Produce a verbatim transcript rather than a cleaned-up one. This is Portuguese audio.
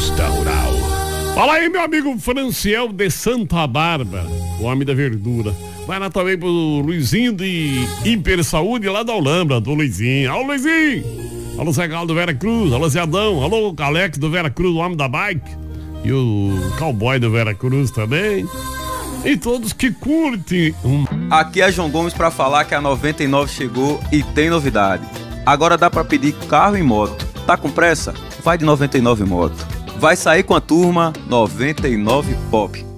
Revista Rural. Fala aí, meu amigo Franciel de Santa Bárbara, o homem da verdura. Vai lá também pro Luizinho de Hiper Saúde, lá da Olambra, do Luizinho. Alô, Luizinho! Alô, Zé Galo do Vera Cruz, alô, Zé Adão, alô, Alex do Vera Cruz, o homem da bike. E o cowboy do Vera Cruz também. E todos que curtem. Um... Aqui é João Gomes pra falar que a noventa e nove chegou e tem novidade. Agora dá pra pedir carro e moto. Tá com pressa? Vai de noventa e nove Moto. Vai sair com a turma noventa e nove Pop.